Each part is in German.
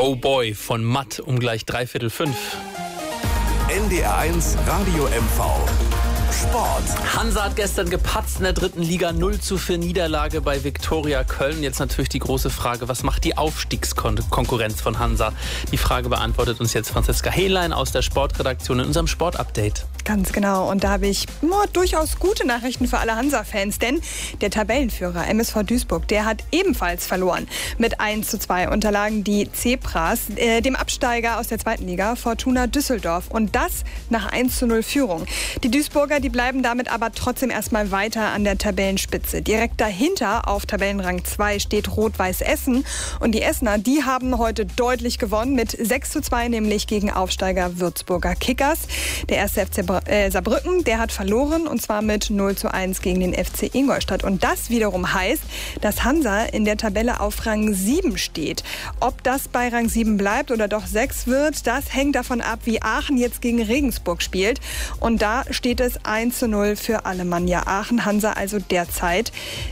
Oh Boy von Matt um gleich 4:45. NDR 1 Radio MV. Sport. Hansa hat gestern gepatzt in der 3. Liga, 0:4 Niederlage bei Viktoria Köln. Jetzt natürlich die große Frage, was macht die Aufstiegskonkurrenz von Hansa? Die Frage beantwortet uns jetzt Franziska Hehlein aus der Sportredaktion in unserem Sportupdate. Ganz genau. Und da habe ich durchaus gute Nachrichten für alle Hansa-Fans. Denn der Tabellenführer MSV Duisburg, der hat ebenfalls verloren. Mit 1:2 unterlagen die Zebras dem Absteiger aus der 2. Liga, Fortuna Düsseldorf. Und das nach 1:0 Führung. Die Duisburger, die bleiben damit aber trotzdem erstmal weiter an der Tabellenspitze. Direkt dahinter auf Tabellenrang 2 steht Rot-Weiß Essen. Und die Essener, die haben heute deutlich gewonnen mit 6:2, nämlich gegen Aufsteiger Würzburger Kickers. Der erste FC Saarbrücken, der hat verloren und zwar mit 0:1 gegen den FC Ingolstadt. Und das wiederum heißt, dass Hansa in der Tabelle auf Rang 7 steht. Ob das bei Rang 7 bleibt oder doch 6 wird, das hängt davon ab, wie Aachen jetzt gegen Regensburg spielt. Und da steht es 1:0 für Alemannia Aachen. Hansa also derzeit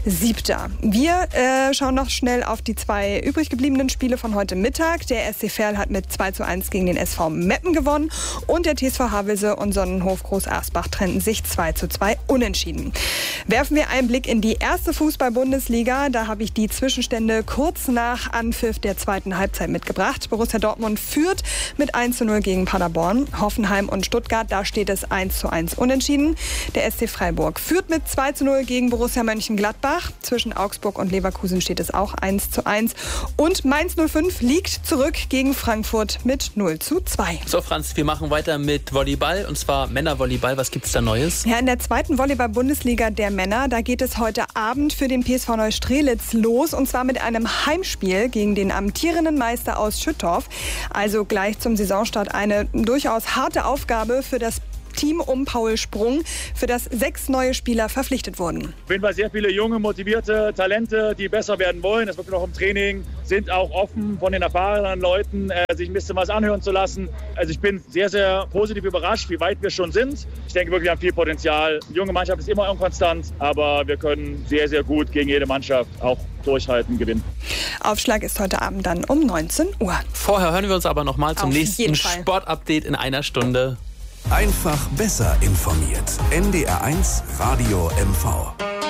7. Wir schauen noch schnell auf die 2 übrig gebliebenen Spiele von heute Mittag. Der SC Verl hat mit 2:1 gegen den SV Meppen gewonnen und der TSV Havelse und Sonnenhof Groß Asbach trennten sich 2:2 unentschieden. Werfen wir einen Blick in die erste Fußball-Bundesliga. Da habe ich die Zwischenstände kurz nach Anpfiff der 2. Halbzeit mitgebracht. Borussia Dortmund führt mit 1:0 gegen Paderborn. Hoffenheim und Stuttgart, da steht es 1:1 unentschieden. Der SC Freiburg führt mit 2:0 gegen Borussia Mönchengladbach. Zwischen Augsburg und Leverkusen steht es auch 1:1. Und Mainz 05 liegt zurück gegen Frankfurt mit 0:2. So Franz, wir machen weiter mit Volleyball und zwar Männervolleyball. Was gibt's da Neues? Ja, in der 2. Volleyball-Bundesliga der Männer, da geht es heute Abend für den PSV Neustrelitz los und zwar mit einem Heimspiel gegen den amtierenden Meister aus Schüttorf. Also gleich zum Saisonstart eine durchaus harte Aufgabe für das Team um Paul Sprung, für das 6 neue Spieler verpflichtet wurden. Auf jeden Fall sehr viele junge, motivierte Talente, die besser werden wollen. Das wird noch im Training, sind auch offen von den erfahrenen Leuten, sich ein bisschen was anhören zu lassen. Also ich bin sehr, sehr positiv überrascht, wie weit wir schon sind. Ich denke wirklich, wir haben viel Potenzial. Die junge Mannschaft ist immer unkonstant, aber wir können sehr, sehr gut gegen jede Mannschaft auch durchhalten, gewinnen. Aufschlag ist heute Abend dann um 19 Uhr. Vorher hören wir uns aber noch mal zum Auf nächsten jeden Fall. Sportupdate in einer Stunde. Einfach besser informiert. NDR 1 Radio MV.